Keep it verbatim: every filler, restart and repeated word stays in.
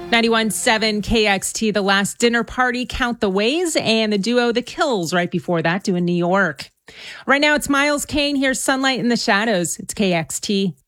ninety-one point seven K X T, The Last Dinner Party, Count the Ways, and the duo The Kills right before that doing New York. Right now it's Miles Kane. Here's Sunlight in the Shadows. It's K X T.